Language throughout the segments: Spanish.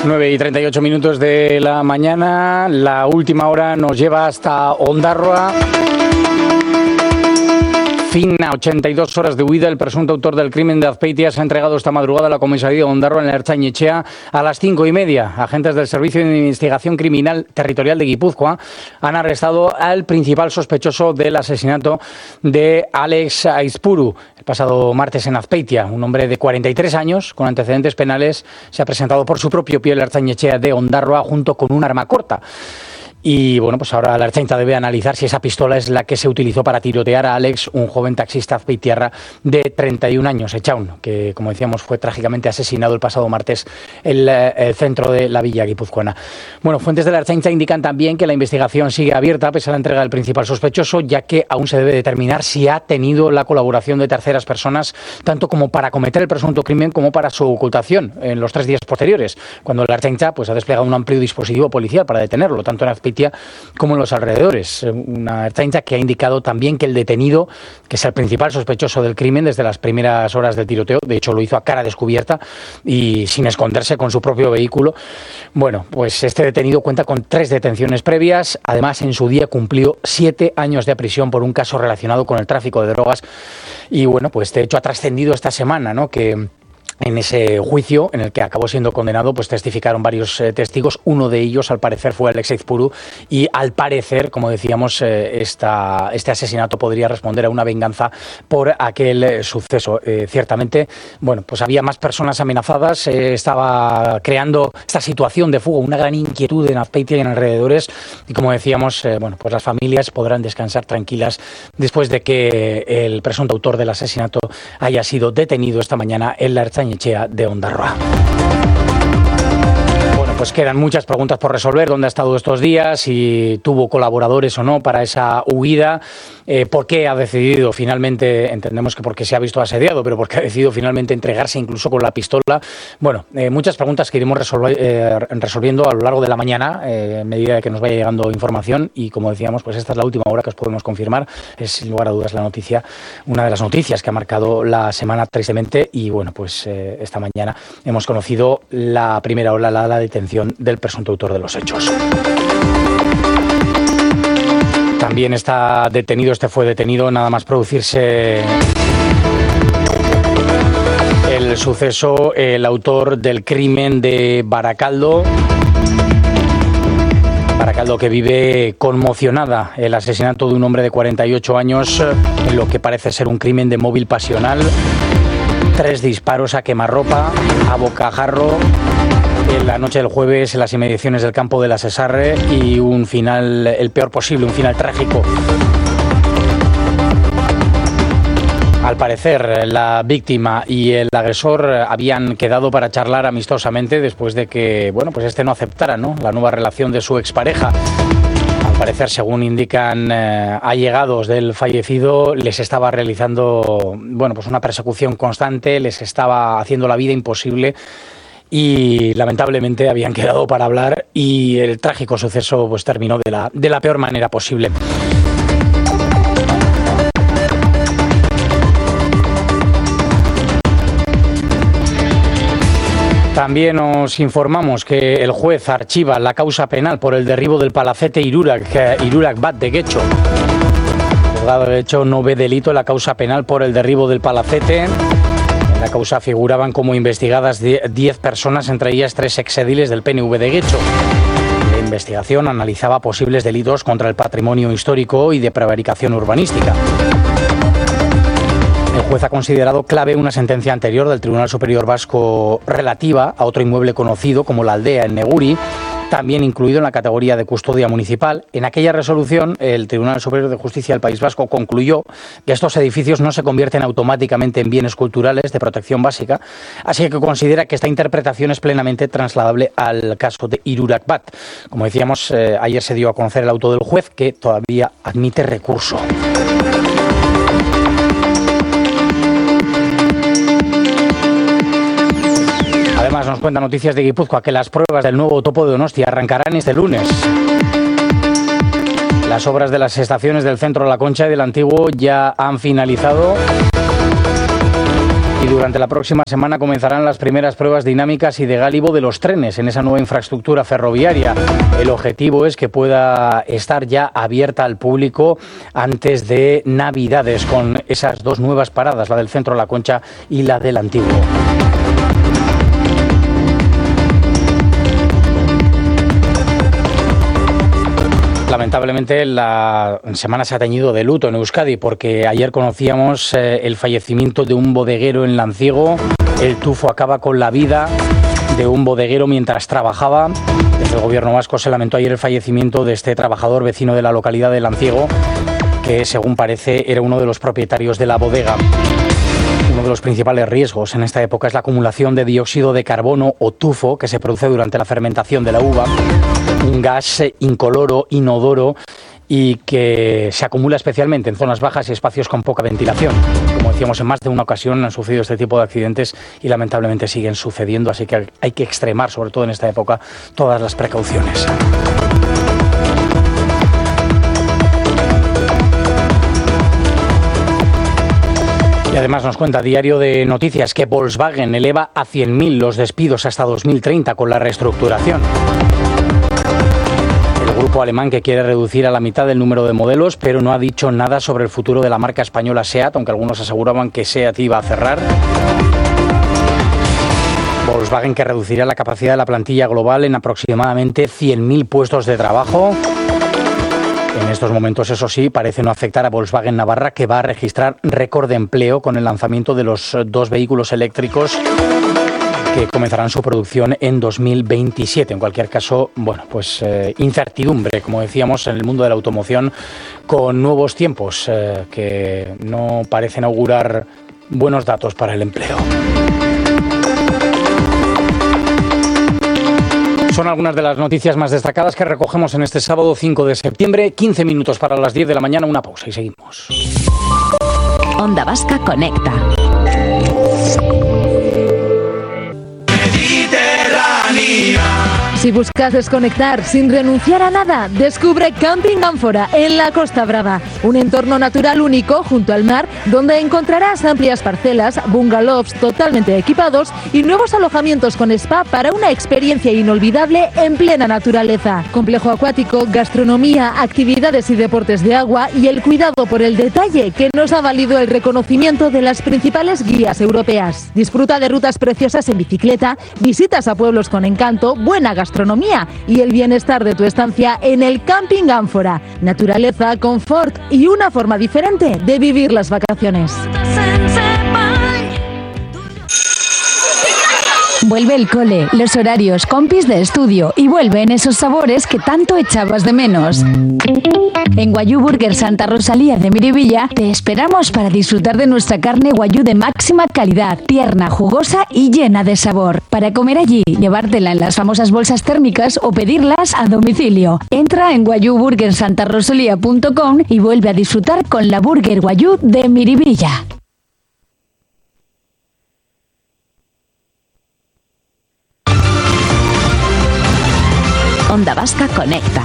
9:38 de la mañana, la última hora nos lleva hasta Ondarroa. Fin a 82 horas de huida. El presunto autor del crimen de Azpeitia se ha entregado esta madrugada a la comisaría de Ondarroa en la Ertzain-Etxea a las 5:30. Agentes del Servicio de Investigación Criminal Territorial de Guipúzcoa han arrestado al principal sospechoso del asesinato de Alex Aizpuru el pasado martes en Azpeitia. Un hombre de 43 años con antecedentes penales se ha presentado por su propio pie en la Ertzain-Etxea de Ondarroa junto con un arma corta. Y bueno, pues ahora la Ertzaintza debe analizar si esa pistola es la que se utilizó para tirotear a Alex, un joven taxista azpeitiarra de 31 años, Echaun, que como decíamos fue trágicamente asesinado el pasado martes en el centro de la villa guipuzcoana. Bueno, fuentes de la Ertzaintza indican también que la investigación sigue abierta pese a la entrega del principal sospechoso, ya que aún se debe determinar si ha tenido la colaboración de terceras personas, tanto como para cometer el presunto crimen como para su ocultación en los 3 días posteriores, cuando la Ertzaintza pues ha desplegado un amplio dispositivo policial para detenerlo, tanto en Azpeitia como en los alrededores. Una Ertzaintza que ha indicado también que el detenido, que es el principal sospechoso del crimen desde las primeras horas del tiroteo, de hecho lo hizo a cara descubierta y sin esconderse con su propio vehículo. Bueno, pues este detenido cuenta con 3 detenciones previas. Además, en su día cumplió 7 años de prisión por un caso relacionado con el tráfico de drogas. Y bueno, pues de hecho ha trascendido esta semana, ¿no?, que en ese juicio en el que acabó siendo condenado, pues testificaron varios testigos. Uno de ellos, al parecer, fue Alex Aizpuru y, al parecer, como decíamos, este asesinato podría responder a una venganza por aquel suceso. Ciertamente, bueno, pues había más personas amenazadas, estaba creando esta situación de fuga, una gran inquietud en Azpeitia y en alrededores. Y como decíamos, bueno, pues las familias podrán descansar tranquilas después de que el presunto autor del asesinato haya sido detenido esta mañana en la Ertzain-Etxea de Ondarroa. Bueno, pues quedan muchas preguntas por resolver. ¿Dónde ha estado estos días? Si tuvo colaboradores o no para esa huida. ¿Por qué ha decidido finalmente, entendemos que porque se ha visto asediado, pero porque ha decidido finalmente entregarse incluso con la pistola? Bueno, muchas preguntas que iremos resolviendo a lo largo de la mañana, a medida de que nos vaya llegando información. Y como decíamos, pues esta es la última hora que os podemos confirmar. Es sin lugar a dudas la noticia, una de las noticias que ha marcado la semana tristemente. Y bueno, pues esta mañana hemos conocido la primera ola, la detención del presunto autor de los hechos. También está detenido, fue detenido nada más producirse el suceso, el autor del crimen de Baracaldo. Baracaldo, que vive conmocionada el asesinato de un hombre de 48 años en lo que parece ser un crimen de móvil pasional. 3 disparos a quemarropa, a bocajarro, en la noche del jueves en las inmediaciones del campo de la Sesarre, y un final, el peor posible, un final trágico. Al parecer, la víctima y el agresor habían quedado para charlar amistosamente después de que, bueno, pues no aceptara, ¿no?, la nueva relación de su expareja. Al parecer, según indican allegados del fallecido, les estaba realizando, bueno, pues una persecución constante, les estaba haciendo la vida imposible. Y lamentablemente habían quedado para hablar y el trágico suceso pues terminó de la peor manera posible. También os informamos que el juez archiva la causa penal por el derribo del palacete Irurak Bat de Getxo. El juzgado de hecho no ve delito en la causa penal por el derribo del palacete. En la causa figuraban como investigadas 10 personas, entre ellas 3 exediles del PNV de Getxo. La investigación analizaba posibles delitos contra el patrimonio histórico y de prevaricación urbanística. El juez ha considerado clave una sentencia anterior del Tribunal Superior Vasco relativa a otro inmueble conocido como La Aldea en Neguri, también incluido en la categoría de custodia municipal. En aquella resolución, el Tribunal Superior de Justicia del País Vasco concluyó que estos edificios no se convierten automáticamente en bienes culturales de protección básica, así que considera que esta interpretación es plenamente trasladable al caso de Irurak Bat. Como decíamos, ayer se dio a conocer el auto del juez, que todavía admite recurso. Además, nos cuenta Noticias de Guipúzcoa que las pruebas del nuevo topo de Donostia arrancarán este lunes. Las obras de las estaciones del centro de La Concha y del Antiguo ya han finalizado. Y durante la próxima semana comenzarán las primeras pruebas dinámicas y de gálibo de los trenes en esa nueva infraestructura ferroviaria. El objetivo es que pueda estar ya abierta al público antes de Navidades, con esas dos nuevas paradas, la del centro de La Concha y la del Antiguo. Lamentablemente la semana se ha teñido de luto en Euskadi porque ayer conocíamos el fallecimiento de un bodeguero en Lanciego. El tufo acaba con la vida de un bodeguero mientras trabajaba. Desde el gobierno vasco se lamentó ayer el fallecimiento de este trabajador vecino de la localidad de Lanciego, que según parece era uno de los propietarios de la bodega. Uno de los principales riesgos en esta época es la acumulación de dióxido de carbono o tufo que se produce durante la fermentación de la uva, un gas incoloro, inodoro y que se acumula especialmente en zonas bajas y espacios con poca ventilación. Como decíamos, en más de una ocasión han sucedido este tipo de accidentes y lamentablemente siguen sucediendo, así que hay que extremar, sobre todo en esta época, todas las precauciones. Y además nos cuenta Diario de Noticias que Volkswagen eleva a 100.000 los despidos hasta 2030 con la reestructuración. El grupo alemán que quiere reducir a la mitad el número de modelos, pero no ha dicho nada sobre el futuro de la marca española SEAT, aunque algunos aseguraban que SEAT iba a cerrar. Volkswagen que reducirá la capacidad de la plantilla global en aproximadamente 100.000 puestos de trabajo. En estos momentos, eso sí, parece no afectar a Volkswagen Navarra, que va a registrar récord de empleo con el lanzamiento de los dos vehículos eléctricos que comenzarán su producción en 2027. En cualquier caso, bueno, pues incertidumbre, como decíamos, en el mundo de la automoción, con nuevos tiempos que no parecen augurar buenos datos para el empleo. Son algunas de las noticias más destacadas que recogemos en este sábado 5 de septiembre. 15 minutos para las 10 de la mañana, una pausa y seguimos. Onda Vasca Conecta. Si buscas desconectar sin renunciar a nada, descubre Camping Ánfora en la Costa Brava, un entorno natural único junto al mar, donde encontrarás amplias parcelas, bungalows totalmente equipados y nuevos alojamientos con spa para una experiencia inolvidable en plena naturaleza. Complejo acuático, gastronomía, actividades y deportes de agua y el cuidado por el detalle que nos ha valido el reconocimiento de las principales guías europeas. Disfruta de rutas preciosas en bicicleta, visitas a pueblos con encanto, buena gastronomía y el bienestar de tu estancia en el Camping Ánfora. Naturaleza, confort y una forma diferente de vivir las vacaciones. Vuelve el cole, los horarios, compis de estudio y vuelven esos sabores que tanto echabas de menos. En Guayú Burger Santa Rosalía de Miribilla te esperamos para disfrutar de nuestra carne guayú de máxima calidad, tierna, jugosa y llena de sabor. Para comer allí, llevártela en las famosas bolsas térmicas o pedirlas a domicilio. Entra en guayuburgersantarosalía.com y vuelve a disfrutar con la Burger Guayú de Miribilla. Onda Vasca Conecta.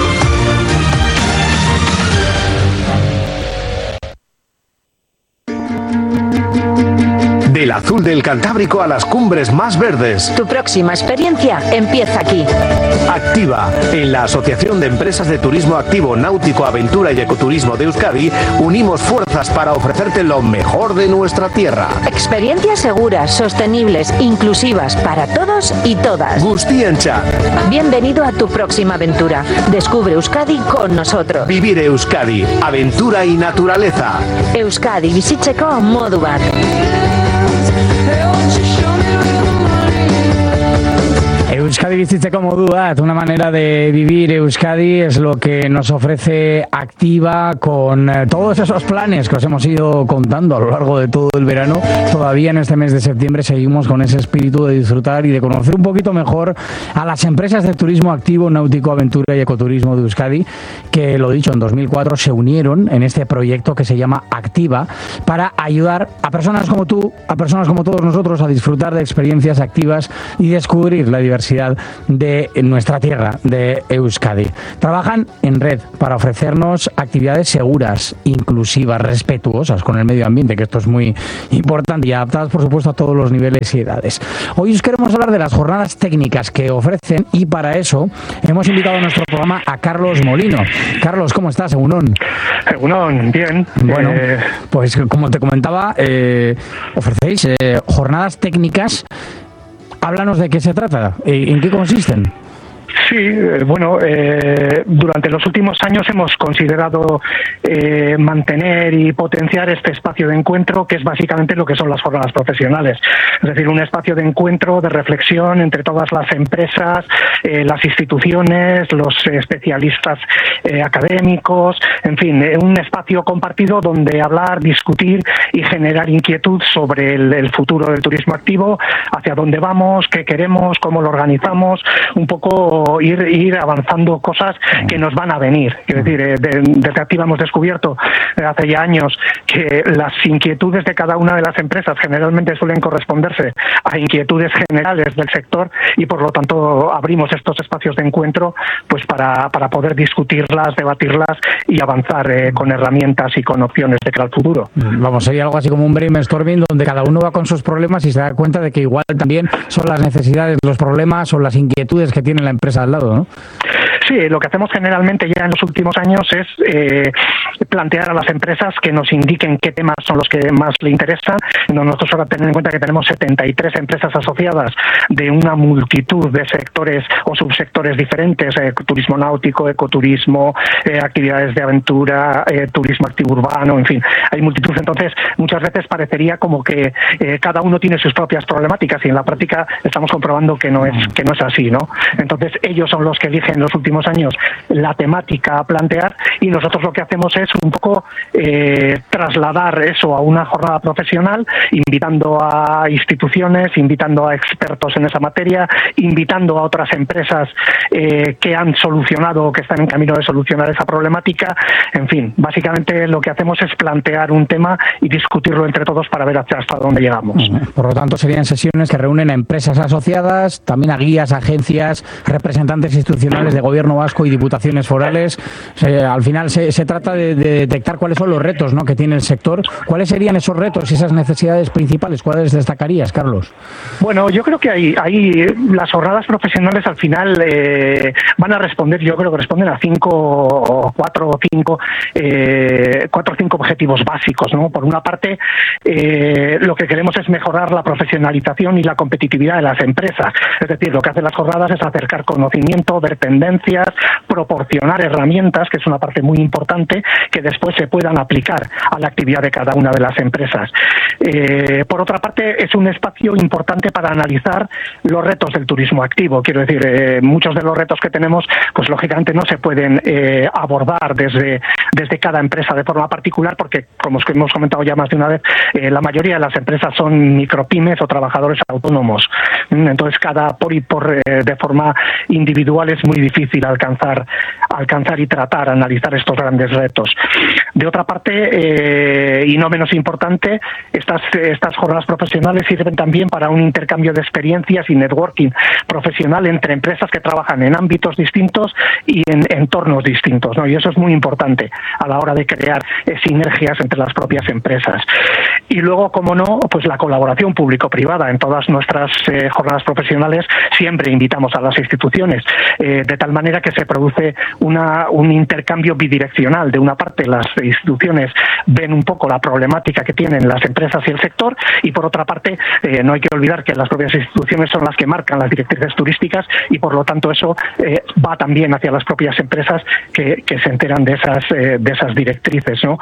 Del azul del Cantábrico a las cumbres más verdes. Tu próxima experiencia empieza aquí. Activa. En la Asociación de Empresas de Turismo Activo, Náutico, Aventura y Ecoturismo de Euskadi, unimos fuerzas para ofrecerte lo mejor de nuestra tierra. Experiencias seguras, sostenibles, inclusivas para todos y todas. Guztientzat. Bienvenido a tu próxima aventura. Descubre Euskadi con nosotros. Vivir Euskadi. Aventura y naturaleza. Euskadi bizitzeko modu bat. Euskadi bizitzeko modu bat, una manera de vivir Euskadi es lo que nos ofrece Activa con todos esos planes que os hemos ido contando a lo largo de todo el verano. Todavía en este mes de septiembre seguimos con ese espíritu de disfrutar y de conocer un poquito mejor a las empresas de turismo activo, náutico, aventura y ecoturismo de Euskadi, que, lo dicho, en 2004 se unieron en este proyecto que se llama Activa para ayudar a personas como tú, a personas como todos nosotros, a disfrutar de experiencias activas y descubrir la diversidad de nuestra tierra, de Euskadi. Trabajan en red para ofrecernos actividades seguras, inclusivas, respetuosas con el medio ambiente, que esto es muy importante, y adaptadas, por supuesto, a todos los niveles y edades. Hoy os queremos hablar de las jornadas técnicas que ofrecen, y para eso hemos invitado a nuestro programa a Carlos Molino. Carlos, ¿cómo estás? Egunon. Egunon, bien. Bueno, pues como te comentaba, ofrecéis jornadas técnicas. Háblanos de qué se trata, en qué consisten. Sí, bueno, durante los últimos años hemos considerado mantener y potenciar este espacio de encuentro, que es básicamente lo que son las jornadas profesionales. Es decir, un espacio de encuentro, de reflexión entre todas las empresas, las instituciones, los especialistas académicos, en fin, un espacio compartido donde hablar, discutir y generar inquietud sobre el futuro del turismo activo, hacia dónde vamos, qué queremos, cómo lo organizamos, un poco ir avanzando cosas que nos van a venir. Quiero decir, desde Activa hemos descubierto hace ya años que las inquietudes de cada una de las empresas generalmente suelen corresponderse a inquietudes generales del sector, y por lo tanto abrimos estos espacios de encuentro pues para poder discutirlas, debatirlas y avanzar con herramientas y con opciones de cara al futuro. Vamos, sería algo así como un brainstorming donde cada uno va con sus problemas y se da cuenta de que igual también son las necesidades, los problemas o las inquietudes que tiene la empresa al lado, ¿no? Sí, lo que hacemos generalmente ya en los últimos años es plantear a las empresas que nos indiquen qué temas son los que más le interesan. Nosotros ahora tenemos en cuenta que tenemos 73 empresas asociadas de una multitud de sectores o subsectores diferentes, turismo náutico, ecoturismo, actividades de aventura, turismo activo urbano, en fin, hay multitud. Entonces, muchas veces parecería como que cada uno tiene sus propias problemáticas, y en la práctica estamos comprobando que no es así, ¿no? Entonces, ellos son los que eligen en los últimos años la temática a plantear, y nosotros lo que hacemos es un poco trasladar eso a una jornada profesional, invitando a instituciones, invitando a expertos en esa materia, invitando a otras empresas que han solucionado o que están en camino de solucionar esa problemática. En fin, básicamente lo que hacemos es plantear un tema y discutirlo entre todos para ver hasta dónde llegamos. Por lo tanto, serían sesiones que reúnen a empresas asociadas, también a guías, agencias, representantes institucionales de gobierno vasco y diputaciones forales. Al final se trata de detectar cuáles son los retos, ¿no?, que tiene el sector. ¿Cuáles serían esos retos y esas necesidades principales? ¿Cuáles destacarías, Carlos? Bueno, yo creo que hay las jornadas profesionales al final van a responder, yo creo que responden a cuatro o cinco objetivos básicos, ¿no? Por una parte, lo que queremos es mejorar la profesionalización y la competitividad de las empresas. Es decir, lo que hacen las jornadas es acercar conocimiento, ver tendencias, proporcionar herramientas, que es una parte muy importante, que después se puedan aplicar a la actividad de cada una de las empresas. Por otra parte, es un espacio importante para analizar los retos del turismo activo. Quiero decir, muchos de los retos que tenemos, pues lógicamente no se pueden abordar desde cada empresa de forma particular, porque, como hemos comentado ya más de una vez, la mayoría de las empresas son micropymes o trabajadores autónomos. Entonces, de forma individual es muy difícil alcanzar y tratar, analizar estos grandes retos. De otra parte, y no menos importante, estas jornadas profesionales sirven también para un intercambio de experiencias y networking profesional entre empresas que trabajan en ámbitos distintos y en entornos distintos, ¿no? Y eso es muy importante a la hora de crear sinergias entre las propias empresas. Y luego, como no, pues la colaboración público-privada. En todas nuestras jornadas profesionales siempre invitamos a las instituciones, de tal manera que se produce un intercambio bidireccional. De una parte, las instituciones ven un poco la problemática que tienen las empresas y el sector, y por otra parte, no hay que olvidar que las propias instituciones son las que marcan las directrices turísticas, y por lo tanto eso va también hacia las propias empresas que se enteran de esas directrices, ¿no?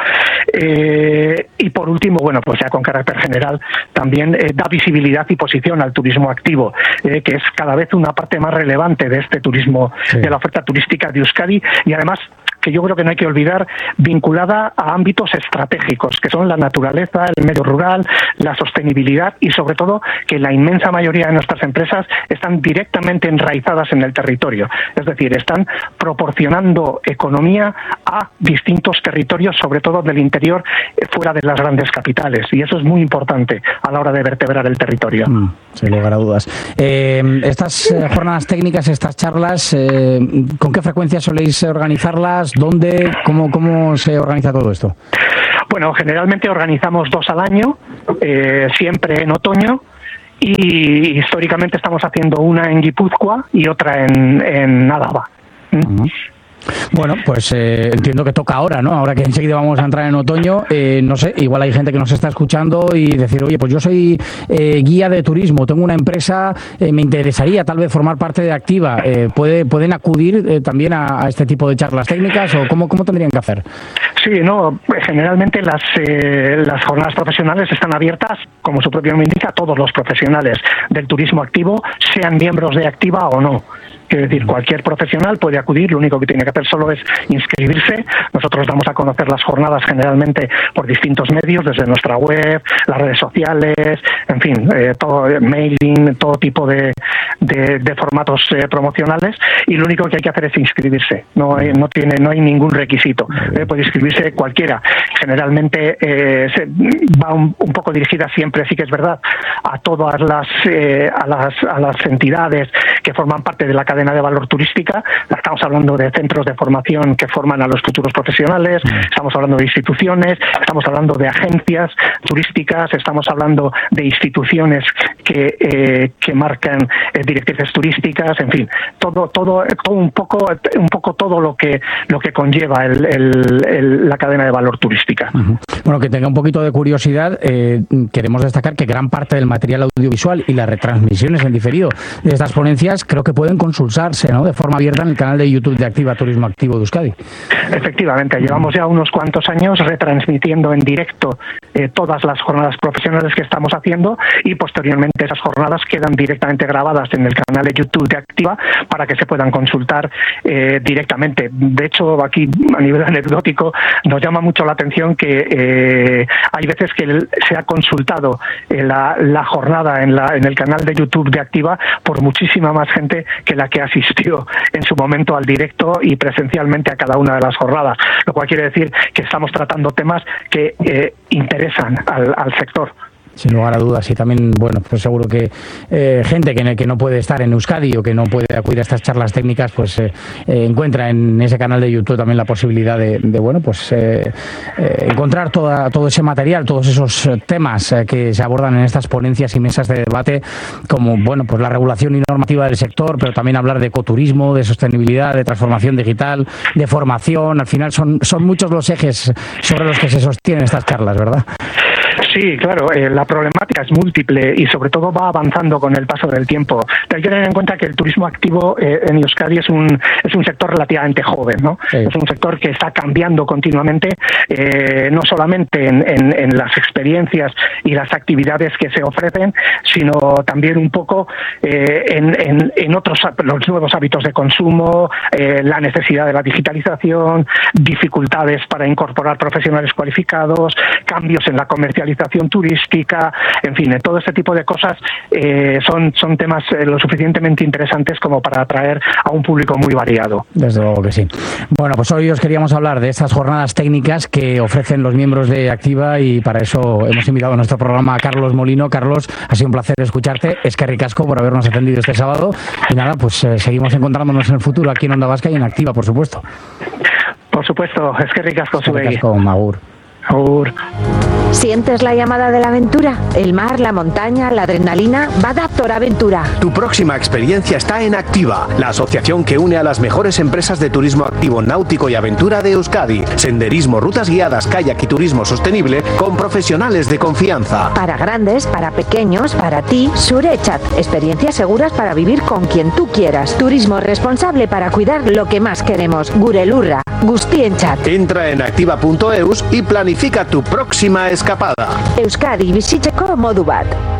Y por último, bueno, pues ya con carácter general, también da visibilidad y posición al turismo activo, que es cada vez una parte más relevante de este turismo, sí, de la oferta turística de Euskadi, y además que yo creo que no hay que olvidar, vinculada a ámbitos estratégicos, que son la naturaleza, el medio rural, la sostenibilidad y sobre todo que la inmensa mayoría de nuestras empresas están directamente enraizadas en el territorio. Es decir, están proporcionando economía a distintos territorios, sobre todo del interior, fuera de las grandes capitales. Y eso es muy importante a la hora de vertebrar el territorio. Sin lugar a dudas. Estas jornadas técnicas, estas charlas, ¿con qué frecuencia soléis organizarlas? ¿Dónde? ¿Cómo se organiza todo esto? Bueno, generalmente organizamos 2 al año, siempre en otoño, y históricamente estamos haciendo una en Guipúzcoa y otra en Álava. Bueno, pues entiendo que toca ahora, ¿no? Ahora que enseguida vamos a entrar en otoño, no sé, igual hay gente que nos está escuchando y decir, oye, pues yo soy guía de turismo, tengo una empresa, me interesaría tal vez formar parte de Activa. ¿Pueden acudir también a este tipo de charlas técnicas o cómo tendrían que hacer? Sí, no, generalmente las jornadas profesionales están abiertas, como su propio nombre indica, a todos los profesionales del turismo activo, sean miembros de Activa o no. Es decir, cualquier profesional puede acudir, lo único que tiene que hacer solo es inscribirse. Nosotros damos a conocer las jornadas generalmente por distintos medios, desde nuestra web, las redes sociales, en fin, todo mailing, todo tipo de formatos promocionales, y lo único que hay que hacer es inscribirse. No hay ningún requisito. Puede inscribirse cualquiera. Generalmente va un poco dirigida siempre, sí que es verdad, a todas las entidades que forman parte de la cadena de valor turística. Estamos hablando de centros de formación que forman a los futuros profesionales, estamos hablando de instituciones, estamos hablando de agencias turísticas, estamos hablando de instituciones que marcan directrices turísticas, en fin, todo un poco todo lo que conlleva la cadena de valor turística. Bueno, que tenga un poquito de curiosidad, queremos destacar que gran parte del material audiovisual y las retransmisiones en diferido de estas ponencias creo que pueden consultarse, ¿no?, de forma abierta en el canal de YouTube de Activa Turismo Activo de Euskadi. Efectivamente, llevamos ya unos cuantos años retransmitiendo en directo todas las jornadas profesionales que estamos haciendo, y posteriormente esas jornadas quedan directamente grabadas en el canal de YouTube de Activa para que se puedan consultar directamente. De hecho, aquí a nivel anecdótico nos llama mucho la atención que hay veces que se ha consultado la jornada en el canal de YouTube de Activa por muchísima más gente que la que asistió en su momento al directo y presencialmente a cada una de las jornadas, lo cual quiere decir que estamos tratando temas que interesan al sector. Sin lugar a dudas, y también, bueno, pues seguro que gente que no puede estar en Euskadi o que no puede acudir a estas charlas técnicas, pues encuentra en ese canal de YouTube también la posibilidad de bueno, pues encontrar todo ese material, todos esos temas que se abordan en estas ponencias y mesas de debate, como, bueno, pues la regulación y normativa del sector, pero también hablar de ecoturismo, de sostenibilidad, de transformación digital, de formación. Al final son muchos los ejes sobre los que se sostienen estas charlas, ¿verdad? Sí, claro, la problemática es múltiple y sobre todo va avanzando con el paso del tiempo. Hay que tener en cuenta que el turismo activo en Euskadi es un sector relativamente joven, ¿no? Sí. Es un sector que está cambiando continuamente, no solamente en las experiencias y las actividades que se ofrecen, sino también un poco en otros, los nuevos hábitos de consumo, la necesidad de la digitalización, dificultades para incorporar profesionales cualificados, cambios en la comercialización turística, en fin, todo este tipo de cosas son temas lo suficientemente interesantes como para atraer a un público muy variado. Desde luego que sí. Bueno, pues hoy os queríamos hablar de estas jornadas técnicas que ofrecen los miembros de Activa, y para eso hemos invitado a nuestro programa a Carlos Molino. Carlos, ha sido un placer escucharte. Eskerrik asko por habernos atendido este sábado, y nada, pues seguimos encontrándonos en el futuro aquí en Onda Vasca y en Activa, por supuesto. Por supuesto, eskerrik asko zuei. Eskerrik asko, Agur. Agur. ¿Sientes la llamada de la aventura? El mar, la montaña, la adrenalina. Badaptor Aventura. Tu próxima experiencia está en Activa, la asociación que une a las mejores empresas de turismo activo, náutico y aventura de Euskadi. Senderismo, rutas guiadas, kayak y turismo sostenible con profesionales de confianza. Para grandes, para pequeños, para ti, Surechat. Experiencias seguras para vivir con quien tú quieras. Turismo responsable para cuidar lo que más queremos. Gurelurra. Guztienchat. Entra en activa.eus y planifica tu próxima escapada. Euskadi bizitzeko modu bat.